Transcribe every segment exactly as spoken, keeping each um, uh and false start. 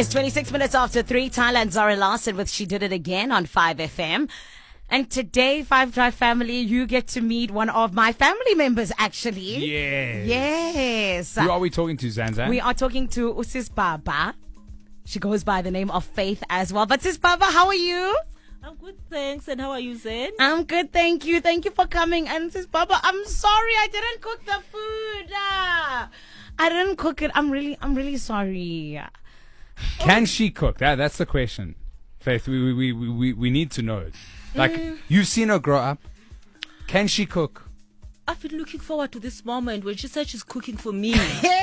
It's twenty-six minutes after three. Tyler and Zara Larson with She Did It Again on five F M. And today, Five Drive family, you get to meet one of my family members, actually. Yes. Yes. Who are we talking to, Zanzan? We are talking to Usis Baba. She goes by the name of Faith as well. But Sis Baba, how are you? I'm good, thanks. And how are you, Zen? I'm good, thank you. Thank you for coming. And Sis Baba, I'm sorry I didn't cook the food. Ah, I didn't cook it. I'm really, I'm really sorry. Can she cook? That, that's the question. Faith, we, we, we, we, we need to know it. Like, mm. you've seen her grow up. Can she cook? I've been looking forward to this moment when she said she's cooking for me.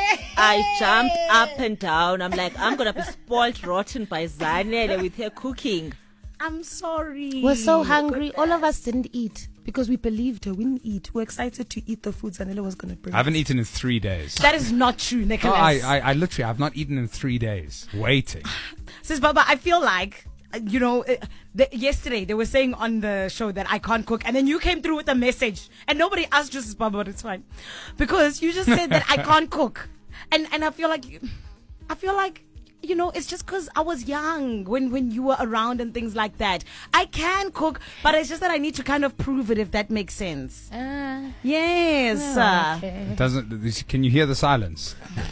I jumped up and down. I'm like, I'm going to be spoiled rotten by Zanele with her cooking. I'm sorry. We're so hungry. All of us didn't eat because we believed her. We didn't eat. We're excited to eat the food Zanele was going to bring. I haven't us. eaten in three days. That is not true, Nicholas. Oh, I, I, I literally have not eaten in three days. Waiting. Sis Baba, I feel like, you know, uh, the, yesterday they were saying on the show that I can't cook, and then you came through with a message, and nobody asked you, Sis Baba, but it's fine, because you just said that I can't cook, and and I feel like, I feel like, you know, it's just because I was young when when you were around and things like that. I can cook, but it's just that I need to kind of prove it, if that makes sense. Uh, yes. oh, okay. It doesn't. Can you hear the silence?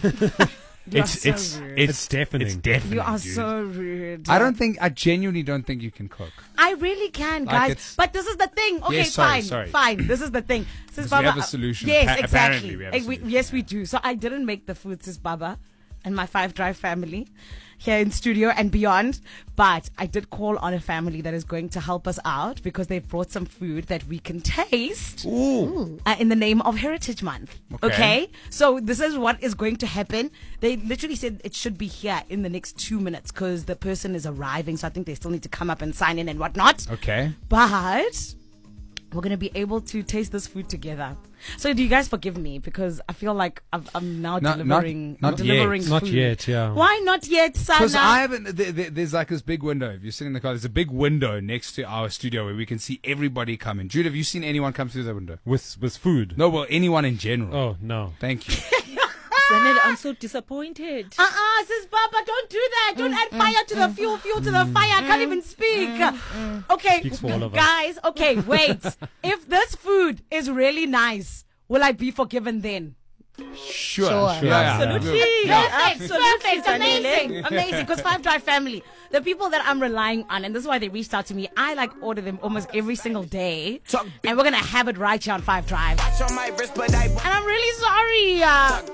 You it's are so it's rude. it's deafening. It's deafening. You are dude. so rude. I don't think. I genuinely don't think you can cook. I really can, Like guys. it's- But this is the thing. Okay, Yes, sorry, fine, sorry. fine. This is the thing. Sis we Baba, have a solution. Yes, Pa- exactly. apparently we have a Eh, we- solution, yes, we yeah. do. So I didn't make the food, Sis Baba, and my Five Drive family here in studio and beyond. But I did call on a family that is going to help us out because they've brought some food that we can taste Ooh. uh, in the name of Heritage Month. Okay. Okay. So this is what is going to happen. They literally said it should be here in the next two minutes because the person is arriving. So I think they still need to come up and sign in and whatnot. Okay. But we're going to be able to taste this food together. So do you guys forgive me? Because I feel like I've, I'm now Not- delivering, not- not delivering yet. food. Not yet, yeah. Why not yet, Because Sana? I haven't. There, there, there's like this big window. If you're sitting in the car, there's a big window next to our studio where we can see everybody come in. Jude, have you seen anyone come through the window? With with food. No, well, anyone in general. Oh no. Thank you. Zanele, I'm so disappointed. Uh-uh, Sis Baba, don't do that. Don't add fire to the fuel, fuel to the fire. I can't even speak. Okay, Speaks for all of us. guys, okay, wait. If this food is really nice, will I be forgiven then? Sure. Sure. Yeah, yeah. Absolutely. Perfect, Absolutely, perfect, Zanele. amazing, amazing. Because Five Drive family, the people that I'm relying on, and this is why they reached out to me. I like order them almost every single day, and we're gonna have it right here on Five Drive. And I'm really sorry. Uh,